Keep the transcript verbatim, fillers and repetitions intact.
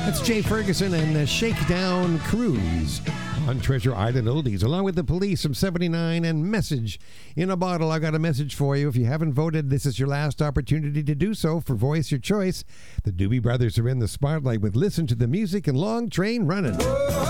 That's Jay Ferguson and the Shakedown Cruise on Treasure Island Oldies, along with the Police from seventy-nine and Message in a Bottle. I got a message for you. If you haven't voted, this is your last opportunity to do so for Voice Your Choice. The Doobie Brothers are in the spotlight with Listen to the Music and Long Train Running.